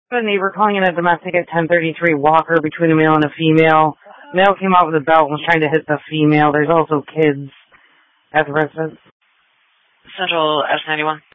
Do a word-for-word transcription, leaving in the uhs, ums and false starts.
A neighbor calling in a domestic at ten thirty-three Walker between a male and a female. Male came out with a belt and was trying to hit the female. There's also kids at the residence. Central S ninety-one.